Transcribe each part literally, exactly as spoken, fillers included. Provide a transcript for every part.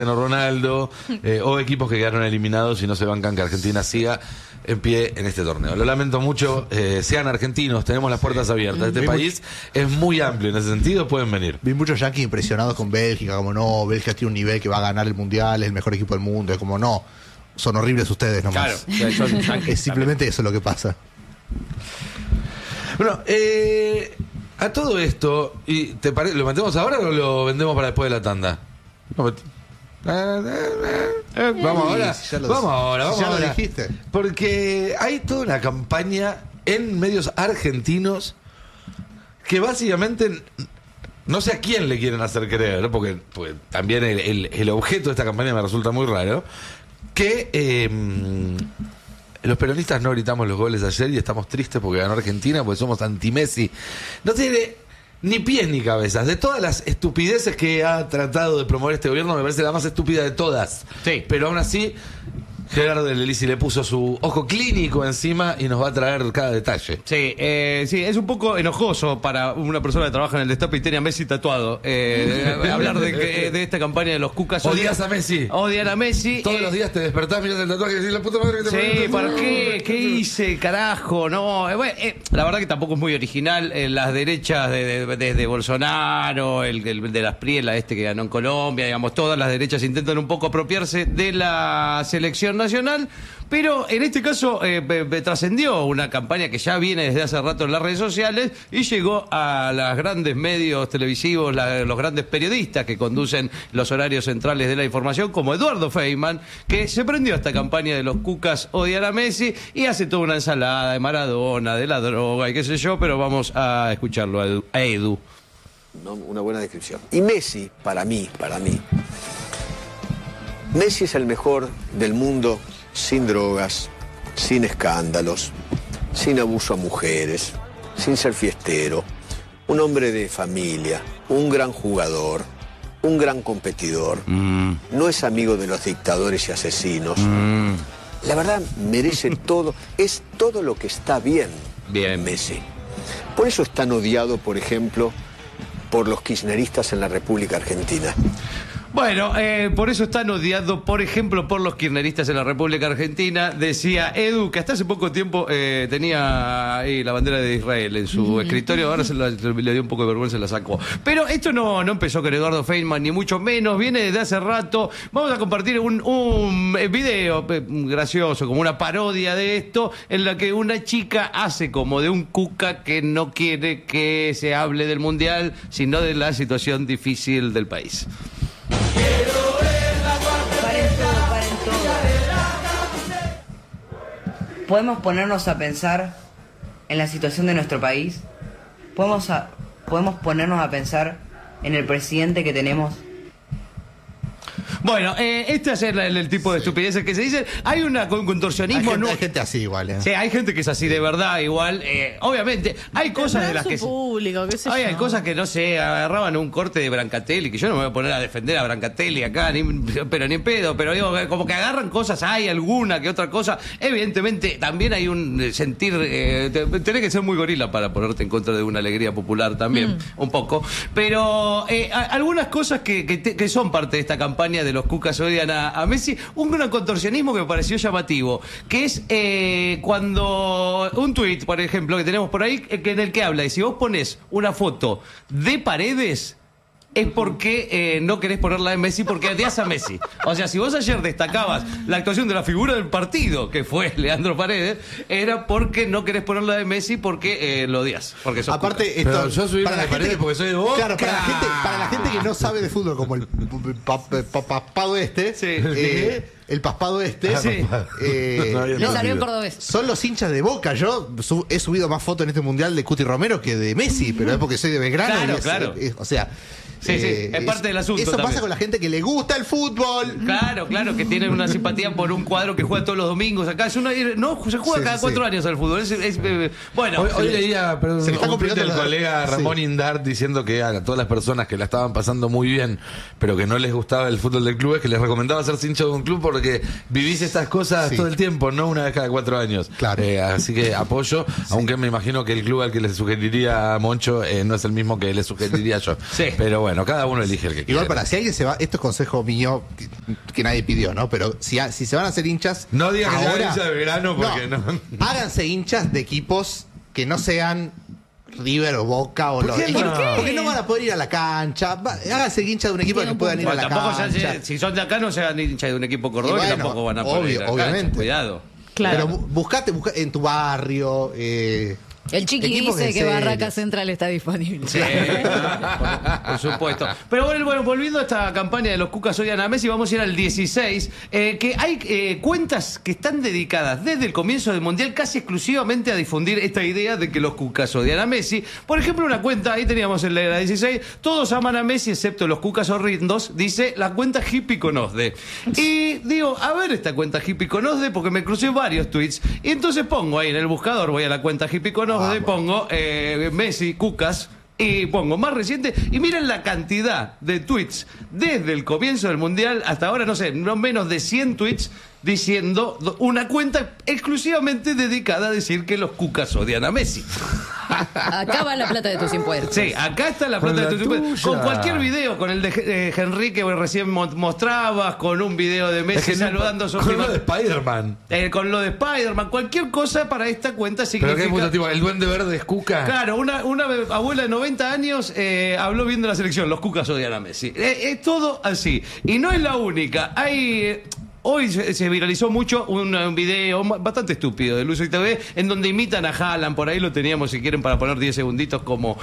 Ronaldo eh, o equipos que quedaron eliminados y no se bancan que Argentina siga en pie en este torneo. Lo lamento mucho, eh, sean argentinos, tenemos las puertas sí. abiertas. Este Vi país es muy amplio en ese sentido, pueden venir. Vi muchos yanquis impresionados con Bélgica, como no, Bélgica tiene un nivel que va a ganar el mundial, es el mejor equipo del mundo, es como no, son horribles ustedes nomás. Claro, son es simplemente eso lo que pasa. Bueno, eh, a todo esto, y te pare... ¿lo metemos ahora o lo vendemos para después de la tanda? No, met... Eh, vamos ahora, si lo, vamos ahora, vamos si ya ahora. lo dijiste. Porque hay toda una campaña en medios argentinos que básicamente no sé a quién le quieren hacer creer, porque, porque también el, el, el objeto de esta campaña me resulta muy raro, que eh, los peronistas no gritamos los goles ayer y estamos tristes porque ganó Argentina, porque somos anti-Messi. No tiene ni pies ni cabezas. De todas las estupideces que ha tratado de promover este gobierno, me parece la más estúpida de todas. Sí. Pero aún así, Gerardo de Lelisi le puso su ojo clínico encima y nos va a traer cada detalle. Sí, eh, sí, es un poco enojoso para una persona que trabaja en el Destape y tiene a Messi tatuado. Eh, hablar de, que, de esta campaña de los Cucas. Odias a Messi. Odian a Messi. Todos eh, los días te despertás, miras el tatuaje y decís, la puta madre que te Sí, ¿para qué? ¿Qué hice, carajo? No, eh, bueno, eh, la verdad que tampoco es muy original. Eh, las derechas desde de, de, de Bolsonaro, el, el de las Priela, este que ganó en Colombia, digamos, todas las derechas intentan un poco apropiarse de la selección nacional. Pero en este caso eh, trascendió una campaña que ya viene desde hace rato en las redes sociales y llegó a los grandes medios televisivos, la, los grandes periodistas que conducen los horarios centrales de la información, como Eduardo Feynman, que se prendió a esta campaña de los Cucas odian a Messi y hace toda una ensalada de Maradona, de la droga y qué sé yo, pero vamos a escucharlo a Edu. A Edu. No, una buena descripción. Y Messi, para mí, para mí, Messi es el mejor del mundo sin drogas, sin escándalos, sin abuso a mujeres, sin ser fiestero, un hombre de familia, un gran jugador, un gran competidor, mm. no es amigo de los dictadores y asesinos. Mm. La verdad, merece todo, es todo lo que está bien, bien Messi. Por eso es tan odiado, por ejemplo, por los kirchneristas en la República Argentina. Bueno, eh, por eso están odiados, por ejemplo, por los kirchneristas en la República Argentina. Decía Edu, que hasta hace poco tiempo eh, tenía ahí la bandera de Israel en su mm. escritorio, ahora se la, le dio un poco de vergüenza y la sacó. Pero esto no, no empezó con Eduardo Feynman, ni mucho menos, viene desde hace rato. Vamos a compartir un, un video gracioso, como una parodia de esto, en la que una chica hace como de un cuca que no quiere que se hable del Mundial, sino de la situación difícil del país. Paren todo, paren todo. ¿Podemos ponernos a pensar en la situación de nuestro país? ¿Podemos, a, ¿Podemos ponernos a pensar en el presidente que tenemos? Bueno, eh, este es el, el, el tipo de estupideces que se dicen. Hay una, un contorsionismo. Hay gente, no, hay gente así igual, ¿eh? Sí, hay gente que es así de verdad igual. Eh, obviamente, hay cosas de las que... público, qué sé hay, yo. hay cosas que no sé, agarraban un corte de Brancatelli, que yo no me voy a poner a defender a Brancatelli acá, ni, pero ni en pedo, pero digo, como que agarran cosas, hay alguna que otra cosa. Evidentemente, también hay un sentir... Eh, tenés que ser muy gorila para ponerte en contra de una alegría popular también, mm. un poco. Pero eh, a, algunas cosas que, que, te, que son parte de esta campaña de los Cucas odian a, a Messi, un gran contorsionismo que me pareció llamativo, que es eh, cuando un tuit, por ejemplo, que tenemos por ahí, que en el que habla, y si vos pones una foto de Paredes, es porque eh, no querés ponerla de Messi porque odias a Messi. O sea, si vos ayer destacabas la actuación de la figura del partido, que fue Leandro Paredes, era porque no querés ponerla de Messi porque eh, lo odias. Porque sos Aparte, esto, pero yo subí para la de Paredes porque soy de Boca. Claro, para la, gente, para la gente que no sabe de fútbol, como el paspado este, sí. eh, el paspado este, sí. eh, Le no, salió en cordobés. Son los hinchas de Boca. Yo sub, he subido más fotos en este mundial de Cuti Romero que de Messi, pero es porque soy de Belgrano. Claro, y es, claro. Es, o sea... Sí, sí, eh, es parte del asunto. Eso también pasa con la gente que le gusta el fútbol. Claro, claro, que tienen una simpatía por un cuadro que juega todos los domingos acá. Es una, no, se juega sí, cada sí, cuatro sí. años al fútbol. Es, es, eh, bueno, hoy, hoy leía perdón, se me está un tweet del la... colega Ramón sí. Indart diciendo que a todas las personas que la estaban pasando muy bien, pero que no les gustaba el fútbol del club, es que les recomendaba ser hincha de un club porque vivís estas cosas sí. todo el tiempo, no una vez cada cuatro años. Claro. Eh, así que apoyo, sí. aunque me imagino que el club al que le sugeriría a Moncho eh, no es el mismo que le sugeriría yo. Sí. Pero bueno. bueno, cada uno elige el que quiere. Igual para, si alguien se va, esto es consejo mío que, que nadie pidió, ¿no? Pero si, a- si se van a hacer hinchas. No digan que se hagan ahora, hinchas de verano porque no. Háganse hinchas de equipos que no sean River o Boca o ¿Por los. qué no? equipos- Porque no van a poder ir a la cancha. Va- háganse hinchas de un equipo Tiene que un puedan ir a Bueno, la tampoco cancha. se- si son de acá no sean hinchas de un equipo cordobés, Y bueno, que tampoco van a poder obvio, ir a la cancha. obviamente. Cuidado. Claro. Pero bu- buscate, busca- en tu barrio. Eh, El Chiqui equipos dice en que serio. Barraca Central está disponible. Sí, por, por supuesto. Pero bueno, bueno, volviendo a esta campaña de los Cucas odian a Messi, vamos a ir al dieciséis, eh, que hay eh, cuentas que están dedicadas desde el comienzo del Mundial casi exclusivamente a difundir esta idea de que los Cucas odian a Messi. Por ejemplo, una cuenta, ahí teníamos el de la dieciséis, todos aman a Messi excepto los Cucas horrendos, dice la cuenta Hippie Conosde. Y digo, a ver esta cuenta Hippie Conosde, porque me crucé varios tweets, y entonces pongo ahí en el buscador, voy a la cuenta Hippie Conosde, pongo eh, Messi, Cucas, y pongo más reciente, y miren la cantidad de tweets desde el comienzo del Mundial hasta ahora, no sé, no menos de cien tweets diciendo una cuenta exclusivamente dedicada a decir que los Cucas odian a Messi. Acá va la plata de tus impuestos. Sí, acá está la Con plata la de tu tuya. Con cualquier video, con el de eh, Henry que recién mo- mostrabas, con un video de Messi Es que no- saludando a su con prima- lo de Spider-Man. eh, con lo de Spider-Man, cualquier cosa para esta cuenta Pero significa... que hay mucho tipo, el duende verde es Cuca. Claro, una, una abuela de noventa años eh, habló viendo la selección. Los Cucas odian a Messi. Eh, es todo así. Y no es la única. Hay... eh, Hoy se, se viralizó mucho un, un video bastante estúpido de Luzu T V en donde imitan a Haaland. Por ahí lo teníamos, si quieren, para poner diez segunditos como,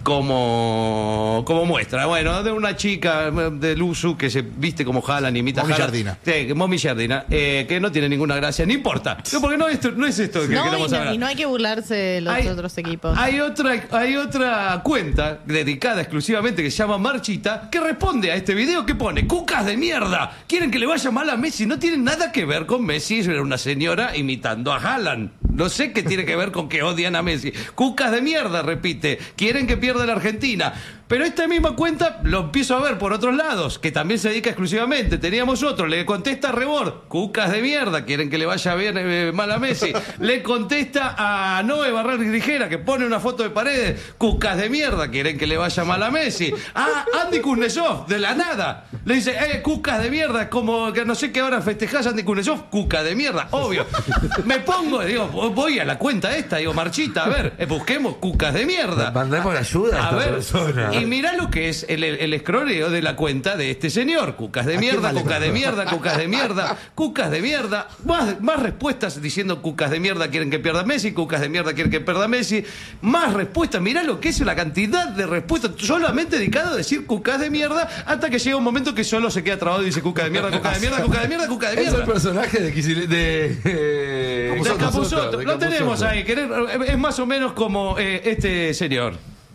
como, como muestra. Bueno, de una chica de Luzu que se viste como Haaland, imita Momi a Haaland. Jardina. Sí, que Momi Jardina, eh, que no tiene ninguna gracia. No importa. No, porque no, esto, no es esto que No, y queremos no, hablar. y no hay que burlarse de los Hay- otros equipos. Hay otra, hay otra cuenta dedicada exclusivamente que se llama Marchita que responde a este video que pone Cucas de mierda. Quieren que le vaya mal a Messi. No tienen nada que ver con Messi. Era una señora imitando a Haaland. No sé qué tiene que ver con que odian a Messi. Cucas de mierda, repite. Quieren que pierda la Argentina. Pero esta misma cuenta lo empiezo a ver por otros lados, que también se dedica exclusivamente. Teníamos otro, le contesta a Rebord, Cucas de mierda, quieren que le vaya bien eh, mal a Messi. Le contesta a Noé Barral Grijera, que pone una foto de Paredes, Cucas de mierda, quieren que le vaya mal a Messi. A Andy Kuznetsov, de la nada, le dice, eh, Cucas de mierda, como que no sé qué hora festejás Andy Kuznetsov, Cuca de mierda, obvio. Me pongo, digo, voy a la cuenta esta, digo, Marchita, a ver, eh, busquemos Cucas de mierda. Mandemos ayuda a, A esta ver, persona. y mirá lo que es el, el escroleo de la cuenta de este señor. Cucas de ¿A quién mierda, más le cucas de contó? mierda, cucas de mierda, cucas de mierda. Más, más respuestas diciendo cucas de mierda quieren que pierda Messi, cucas de mierda quieren que pierda Messi. Más respuestas, mirá lo que es la cantidad de respuestas solamente dedicado a decir cucas de mierda hasta que llega un momento que solo se queda trabado y dice cucas de mierda, cucas de mierda, cucas de mierda, cucas de Es el mierda. personaje de Kicil- de, eh, De Capusotto, de lo tenemos Capusotto. ahí, querer- es más o menos como eh, este señor.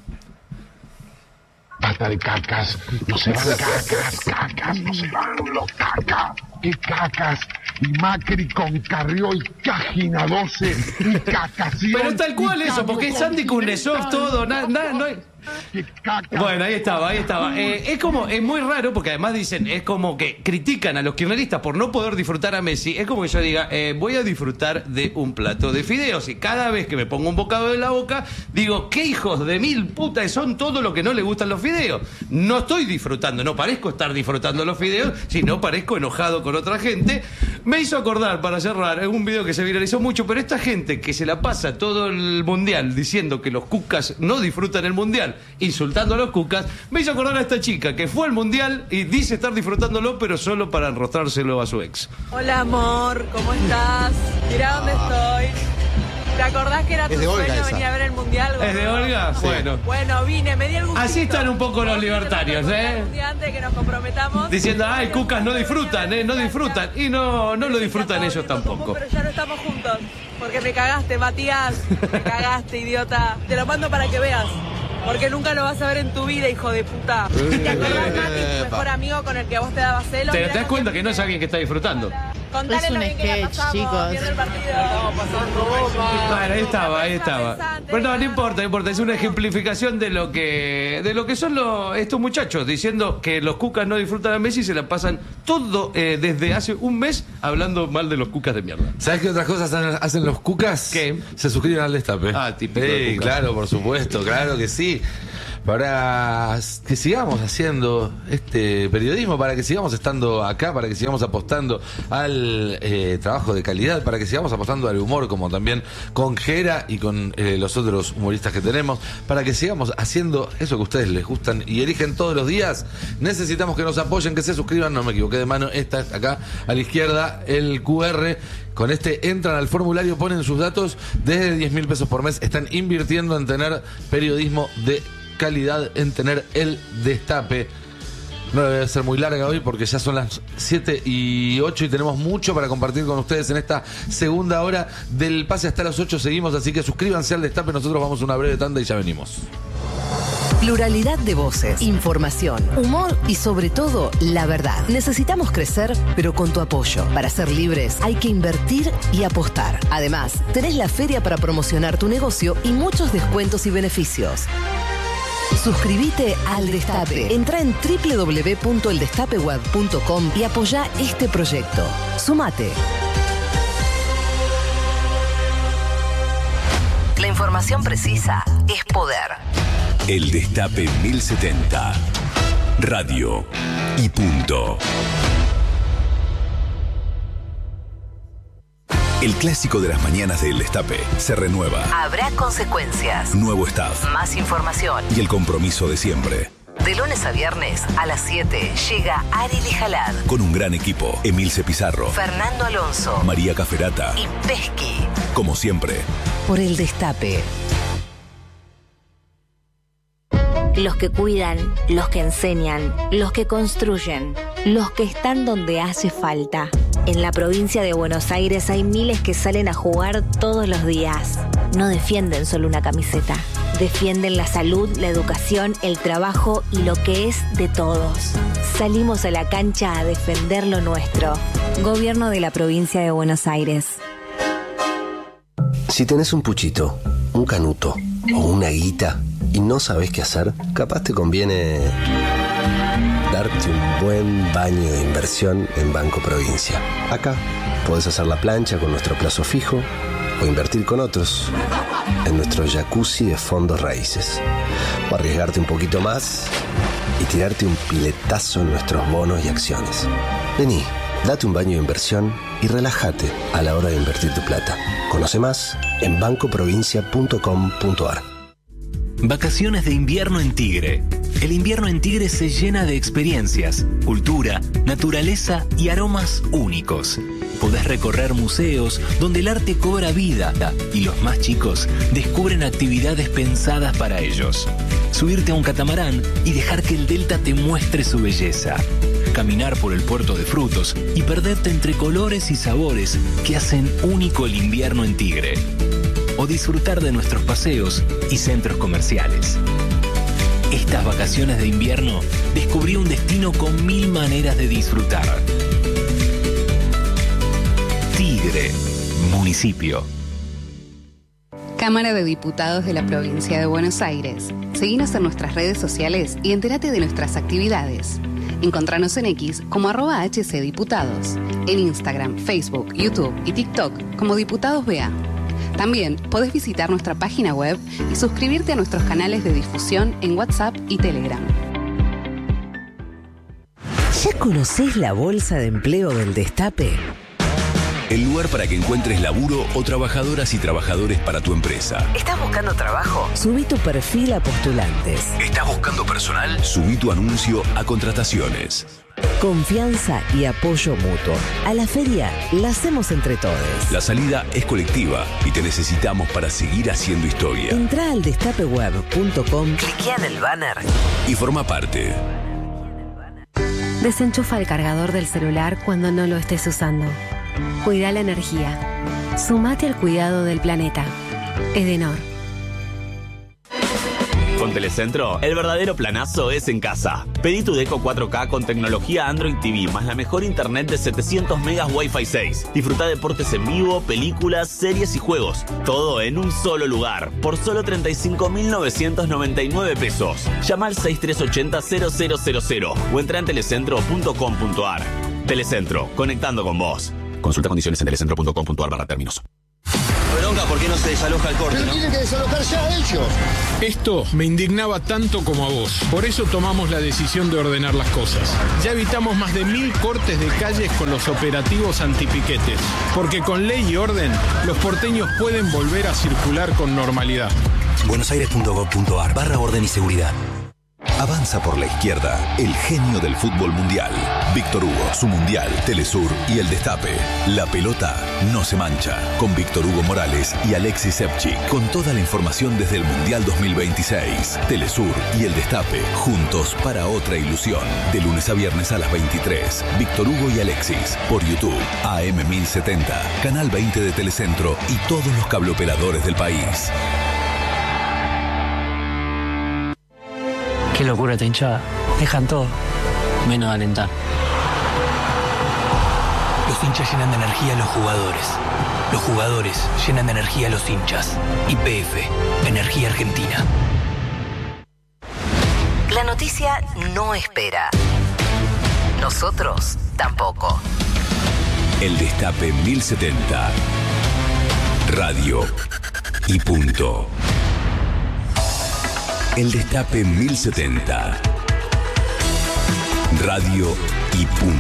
Basta de cacas, no se van cacas, cacas, no se van los cacas, y cacas, y Macri con Carrió y Cágina doce, y cacación. Pero tal cual eso, porque es Andy Kuznetsov todo, nada, na, no hay... Y cacas. Bueno, ahí estaba, ahí estaba. Eh, es como, es muy raro porque además dicen, es como que critican a los kirchneristas por no poder disfrutar a Messi. Es como que yo diga, eh, voy a disfrutar de un plato de fideos y cada vez que me pongo un bocado en la boca, digo, qué hijos de mil putas son todo lo que no le gustan los fideos. No estoy disfrutando, no parezco estar disfrutando los fideos, sino parezco enojado con otra gente. Me hizo acordar, para cerrar, es un video que se viralizó mucho, pero esta gente que se la pasa todo el mundial diciendo que los cucas no disfrutan el mundial, insultando a los cucas, me hizo acordar a esta chica que fue al mundial y dice estar disfrutándolo, pero solo para enrostrárselo a su ex. Hola amor, ¿cómo estás? Mirá dónde estoy. ¿Te acordás que era tu Es de Olga sueño esa. venir a ver el mundial? ¿Es de Olga? Sí. Bueno. Bueno, vine, me di el gustito. Así están un poco los Vos libertarios, te lo ¿eh? Un día antes que nos comprometamos. Diciendo, ay, cucas no disfrutan, ¿eh? No disfrutan. Y no, no lo disfrutan Todo ellos bien, tampoco. Pero ya no estamos juntos. Porque me cagaste, Matías. Me cagaste, idiota. Te lo mando para que veas. Porque nunca lo vas a ver en tu vida, hijo de puta. ¿Te acordás, Mati, tu mejor amigo con el que vos te dabas celos? ¿Te, Mirá te das lo cuenta que no es alguien que está disfrutando? Contale Es un lo bien que la sketch, pasamos chicos. viendo el partido. pasando Bueno, ahí estaba, ahí estaba. Bueno, no importa, no importa. Es una ejemplificación de lo que de lo que son los, estos muchachos, diciendo que los cucas no disfrutan a Messi y se la pasan todo eh, desde hace un mes hablando mal de los cucas de mierda. ¿Sabes qué otras cosas hacen, hacen los cucas? ¿Qué? Se suscriben al Destape. Ah, típico de Sí, Cuca. claro, por supuesto, claro que sí. para que sigamos haciendo este periodismo, para que sigamos estando acá, para que sigamos apostando al eh, trabajo de calidad, para que sigamos apostando al humor, como también con Jera y con eh, los otros humoristas que tenemos, para que sigamos haciendo eso que a ustedes les gustan y eligen todos los días. Necesitamos que nos apoyen, que se suscriban, no me equivoqué de mano, esta es acá a la izquierda, el cu erre. Con este entran al formulario, ponen sus datos, desde diez mil pesos por mes están invirtiendo en tener periodismo de calidad, en tener el Destape. No la voy a hacer muy larga hoy porque ya son las siete y ocho y tenemos mucho para compartir con ustedes en esta segunda hora del pase. Hasta las ocho seguimos, así que suscríbanse al Destape. Nosotros vamos a una breve tanda y ya venimos. Pluralidad de voces, información, humor y sobre todo la verdad. Necesitamos crecer, pero con tu apoyo. Para ser libres hay que invertir y apostar. Además, tenés la feria para promocionar tu negocio y muchos descuentos y beneficios. Suscríbete al Destape. Entra en doble u doble u doble u punto el destape web punto com y apoya este proyecto. Sumate. La información precisa es poder. El Destape mil setenta. Radio y punto. El clásico de las mañanas de El Destape se renueva. Habrá consecuencias. Nuevo staff. Más información. Y el compromiso de siempre. De lunes a viernes a las siete llega Ari Lijalad. Con un gran equipo. Emilce Pizarro. Fernando Alonso. María Caferata. Y Pesqui. Como siempre. Por El Destape. Los que cuidan, los que enseñan, los que construyen, los que están donde hace falta. En la provincia de Buenos Aires hay miles que salen a jugar todos los días. No defienden solo una camiseta. Defienden la salud, la educación, el trabajo y lo que es de todos. Salimos a la cancha a defender lo nuestro. Gobierno de la provincia de Buenos Aires. Si tenés un puchito, un canuto o una guita y no sabés qué hacer, capaz te conviene darte un buen baño de inversión en Banco Provincia. Acá podés hacer la plancha con nuestro plazo fijo o invertir con otros en nuestro jacuzzi de fondos raíces. O arriesgarte un poquito más y tirarte un piletazo en nuestros bonos y acciones. Vení, date un baño de inversión y relájate a la hora de invertir tu plata. Conoce más en banco provincia punto com punto ar. Vacaciones de invierno en Tigre. El invierno en Tigre se llena de experiencias, cultura, naturaleza y aromas únicos. Podés recorrer museos donde el arte cobra vida y los más chicos descubren actividades pensadas para ellos. Subirte a un catamarán y dejar que el delta te muestre su belleza. Caminar por el puerto de frutos y perderte entre colores y sabores que hacen único el invierno en Tigre. O disfrutar de nuestros paseos y centros comerciales. Estas vacaciones de invierno descubrí un destino con mil maneras de disfrutar. Tigre, municipio. Cámara de Diputados de la Provincia de Buenos Aires. Seguinos en nuestras redes sociales y entérate de nuestras actividades. Encontranos en X como arroba hcdiputados. En Instagram, Facebook, YouTube y TikTok como Diputados B A. También podés visitar nuestra página web y suscribirte a nuestros canales de difusión en WhatsApp y Telegram. ¿Ya conocés la bolsa de empleo del Destape? El lugar para que encuentres laburo o trabajadoras y trabajadores para tu empresa. ¿Estás buscando trabajo? Subí tu perfil a postulantes. ¿Estás buscando personal? Subí tu anuncio a contrataciones. Confianza y apoyo mutuo. A la feria la hacemos entre todos. La salida es colectiva y te necesitamos para seguir haciendo historia. Entrá al destape web punto com, cliquea en el banner y forma parte. Desenchufa el cargador del celular cuando no lo estés usando. Cuida la energía. Sumate al cuidado del planeta. Edenor. Con Telecentro, el verdadero planazo es en casa. Pedí tu Deco cuatro K con tecnología Android T V, más la mejor internet de setecientos megas Wi-Fi seis. Disfruta deportes en vivo, películas, series y juegos. Todo en un solo lugar, por solo treinta y cinco mil novecientos noventa y nueve pesos. Llama al seis tres ocho cero cero cero cero cero o entra en telecentro punto com punto ar. Telecentro, conectando con vos. Consulta condiciones en telecentro punto com punto ar barra términos. Bronca, ¿por qué no se desaloja el corte? Pero ¿no? tienen que desalojar ya ellos. Esto me indignaba tanto como a vos. Por eso tomamos la decisión de ordenar las cosas. Ya evitamos más de mil cortes de calles con los operativos antipiquetes. Porque con ley y orden, los porteños pueden volver a circular con normalidad. buenosaires.gov.ar barra orden y seguridad. Avanza por la izquierda, el genio del fútbol mundial. Víctor Hugo, su mundial, Telesur y el Destape. La pelota no se mancha. Con Víctor Hugo Morales y Alexis Sepchi. Con toda la información desde el Mundial dos mil veintiséis. Telesur y el Destape. Juntos para otra ilusión. De lunes a viernes a las veintitrés. Víctor Hugo y Alexis. Por YouTube, A M mil setenta, Canal veinte de Telecentro y todos los cableoperadores del país. Qué locura esta hinchada. Dejan todo, menos alentar. Los hinchas llenan de energía a los jugadores. Los jugadores llenan de energía a los hinchas. Y P F, Energía Argentina. La noticia no espera. Nosotros tampoco. El Destape mil setenta. Radio y punto. El Destape mil setenta. Radio y punto.